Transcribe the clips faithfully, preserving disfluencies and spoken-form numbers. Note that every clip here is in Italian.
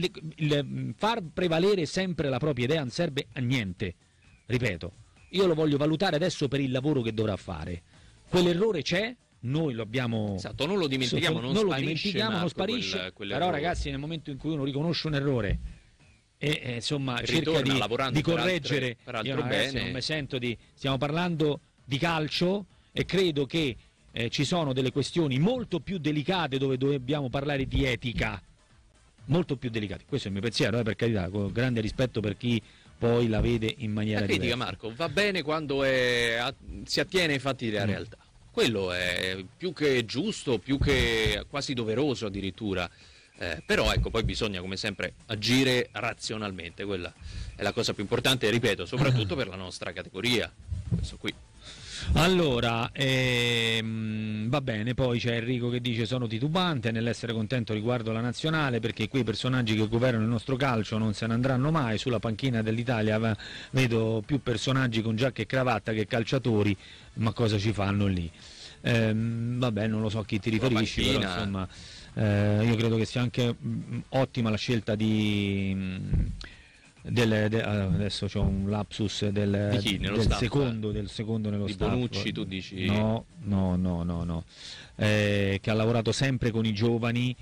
le, il, far prevalere sempre la propria idea non serve a niente, ripeto, io lo voglio valutare adesso per il lavoro che dovrà fare. Quell'errore c'è, noi lo abbiamo, esatto, non lo dimentichiamo, non, non sparisce, lo dimentichiamo, Marco, non sparisce, quel, quel però ragazzi, nel momento in cui uno riconosce un errore e eh, insomma cerca di, di correggere, per altre, per io ragazzi, non mi sento di, stiamo parlando di calcio e credo che eh, ci sono delle questioni molto più delicate dove dobbiamo parlare di etica, molto più delicate. Questo è il mio pensiero, eh, per carità, con grande rispetto per chi poi la vede in maniera la critica, diversa. Marco, va bene quando è, a, si attiene ai fatti della mm. realtà. Quello è più che giusto, più che quasi doveroso addirittura. Eh, però ecco, poi bisogna come sempre agire razionalmente, quella è la cosa più importante, ripeto, soprattutto per la nostra categoria, questo qui. Allora, ehm, va bene, poi c'è Enrico che dice: sono titubante nell'essere contento riguardo la nazionale perché quei personaggi che governano il nostro calcio non se ne andranno mai. Sulla panchina dell'Italia vedo più personaggi con giacca e cravatta che calciatori, ma cosa ci fanno lì? Ehm, vabbè, non lo so a chi ti riferisci, però insomma eh, io credo che sia anche mh, ottima la scelta di... Mh, Del, de, adesso c'ho un lapsus del, di chi, nello del staff, secondo del secondo nello di staff. Bonucci, tu dici? No, no, no, no, no. Eh, che ha lavorato sempre con i giovani,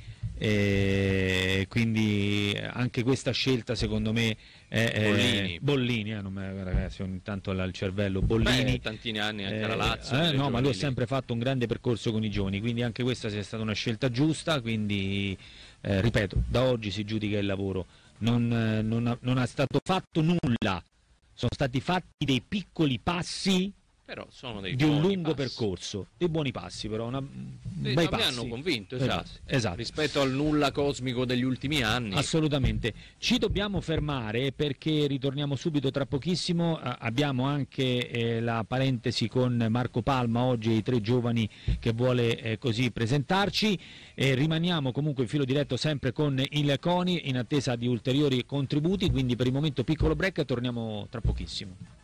eh, quindi anche questa scelta secondo me è, è Bollini, Bollini eh, non me, ragazzi, ogni tanto al cervello Bollini. Beh, tanti anni anche alla Lazio, eh, no, ma lui ha lì. sempre fatto un grande percorso con i giovani, quindi anche questa sia stata una scelta giusta, quindi eh, ripeto, da oggi si giudica il lavoro. Non, non, ha, non è stato fatto nulla, sono stati fatti dei piccoli passi, però sono dei di un lungo passi. percorso, dei buoni passi però, una, eh, bei mi passi. hanno convinto, esatto. esatto, rispetto al nulla cosmico degli ultimi anni. Assolutamente. Ci dobbiamo fermare perché ritorniamo subito tra pochissimo, uh, abbiamo anche eh, la parentesi con Marco Palma oggi, i tre giovani che vuole eh, così presentarci, e rimaniamo comunque in filo diretto sempre con il CONI in attesa di ulteriori contributi, quindi per il momento piccolo break e torniamo tra pochissimo.